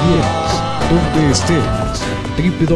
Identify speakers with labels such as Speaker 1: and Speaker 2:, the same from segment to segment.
Speaker 1: quieras, donde estés.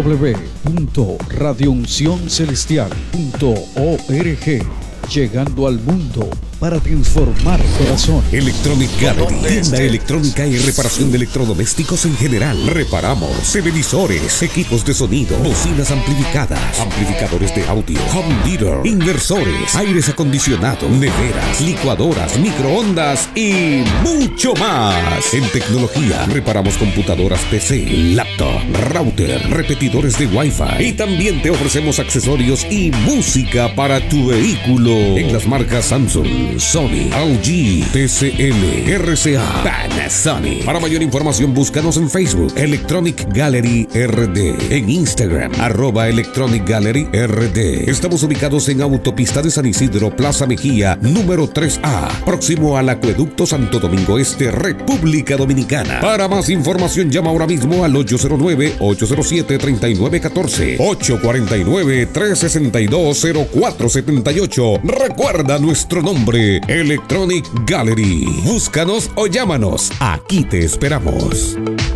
Speaker 1: www.radiouncioncelestial.org, llegando al mundo para transformar corazón.
Speaker 2: Electronic Gallery, tienda electrónica y reparación de electrodomésticos en general. Reparamos televisores, equipos de sonido, bocinas amplificadas, amplificadores de audio, home theater, inversores, aires acondicionados, neveras, licuadoras, microondas y mucho más. En tecnología, reparamos computadoras PC, laptop, router, repetidores de Wi-Fi y también te ofrecemos accesorios y música para tu vehículo en las marcas Samsung, Sony, LG, TCL, RCA, Panasonic. Para mayor información búscanos en Facebook Electronic Gallery RD, en Instagram @Electronic Gallery RD. Estamos ubicados en Autopista de San Isidro, Plaza Mejía, número 3A, próximo al Acueducto Santo Domingo Este, República Dominicana. Para más información llama ahora mismo al 809-807-3914, 849-362-0478. Recuerda nuestro nombre, Electronic Gallery. Búscanos o llámanos. Aquí te esperamos.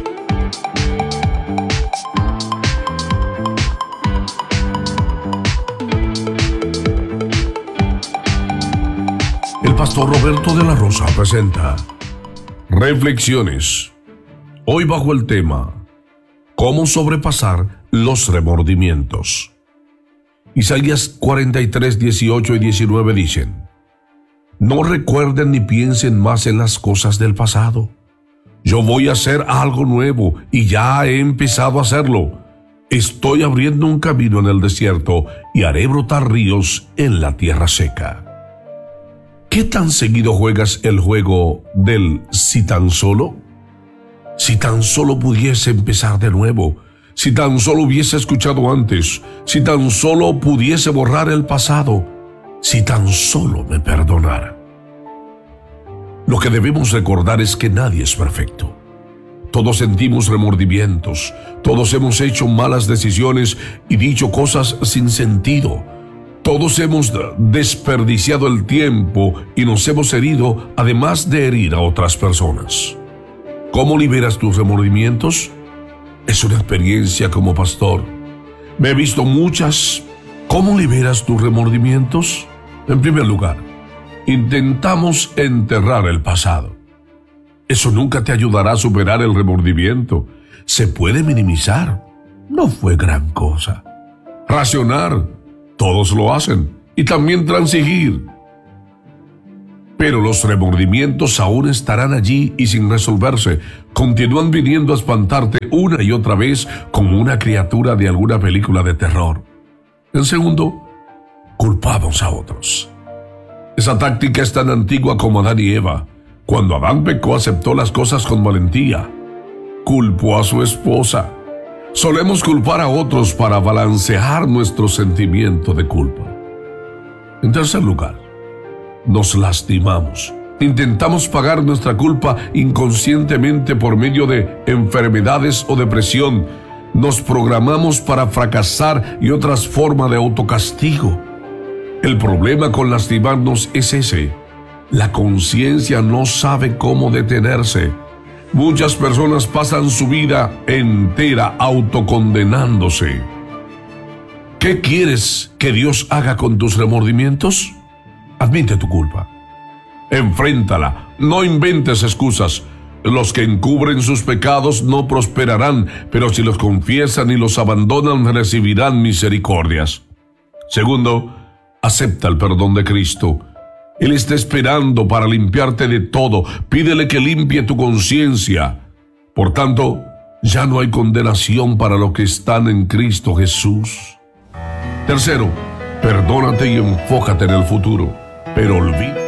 Speaker 3: El pastor Roberto de la Rosa presenta Reflexiones. Hoy bajo el tema ¿Cómo sobrepasar los remordimientos? Isaías 43, 18 y 19 dicen: No recuerden ni piensen más en las cosas del pasado. Yo voy a hacer algo nuevo y ya he empezado a hacerlo. Estoy abriendo un camino en el desierto y haré brotar ríos en la tierra seca. ¿Qué tan seguido juegas el juego del si tan solo? Si tan solo pudiese empezar de nuevo, si tan solo hubiese escuchado antes, si tan solo pudiese borrar el pasado, si tan solo me perdonara. Lo que debemos recordar es que nadie es perfecto. Todos sentimos remordimientos, todos hemos hecho malas decisiones y dicho cosas sin sentido. Todos hemos desperdiciado el tiempo y nos hemos herido, además de herir a otras personas. ¿Cómo liberas tus remordimientos? Es una experiencia como pastor. Me he visto muchas. ¿Cómo liberas tus remordimientos? En primer lugar, intentamos enterrar el pasado. Eso nunca te ayudará a superar el remordimiento. Se puede minimizar. No fue gran cosa. Racionar. Todos lo hacen. Y también transigir. Pero los remordimientos aún estarán allí y sin resolverse. Continúan viniendo a espantarte una y otra vez como una criatura de alguna película de terror. En segundo, culpamos a otros. Esa táctica es tan antigua como Adán y Eva. Cuando Adán pecó, aceptó las cosas con valentía. Culpó a su esposa. Solemos culpar a otros para balancear nuestro sentimiento de culpa. En tercer lugar, nos lastimamos. Intentamos pagar nuestra culpa inconscientemente por medio de enfermedades o depresión. Nos programamos para fracasar y otras formas de autocastigo. El problema con lastimarnos es ese. La conciencia no sabe cómo detenerse. Muchas personas pasan su vida entera autocondenándose. ¿Qué quieres que Dios haga con tus remordimientos? Admite tu culpa. Enfréntala. No inventes excusas. Los que encubren sus pecados no prosperarán, pero si los confiesan y los abandonan, recibirán misericordias. Segundo, acepta el perdón de Cristo. Él está esperando para limpiarte de todo. Pídele que limpie tu conciencia. Por tanto, ya no hay condenación para los que están en Cristo Jesús. Tercero, perdónate y enfócate en el futuro, pero olvida